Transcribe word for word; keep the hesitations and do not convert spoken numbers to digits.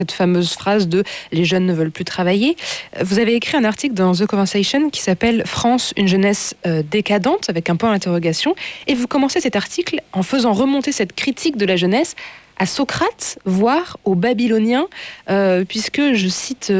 Cette fameuse phrase de «les jeunes ne veulent plus travailler». Vous avez écrit un article dans The Conversation qui s'appelle «France, une jeunesse euh, décadente» avec un point d'interrogation. Et vous commencez cet article en faisant remonter cette critique de la jeunesse à Socrate, voire aux Babyloniens, euh, puisque, je cite